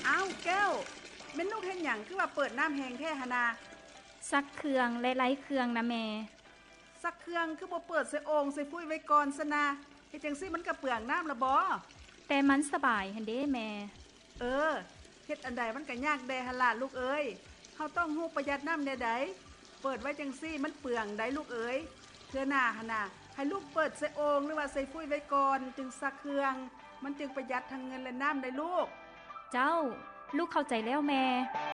อ้าวแก้วแม่นลูกเฮ็ดหยังคือว่าเปิดน้ำแห้งแท้หนนาซักเครื่องและไร้เครื่องนะแม่ซักเครื่องคือบ่เปิดใส่โอ่งใส่ฟุ้ยไว้ก่อนซะนะเฮ็ดจังซี่มันก็เปลืองน้ำละบ่แต่มันสบายหั่นเด้แม่เออเฮ็ดอันใดมันก็ยากแดหั่นล่ะลูกเอ้ยเฮาต้องรู้ประหยัดน้ำแน่ใดเปิดไว้จังซี่มันเปลืองได้ลูกเอ้ยเทื่อหน้าหั่นน่ะให้ลูกเปิดใส่โอ่งหรือว่าใส่ฟุ้ยไว้ก่อนจึงซักเครื่องมันจึงประหยัดทั้งเงินและน้ำได้ลูกเจ้าลูกเข้าใจแล้วแม่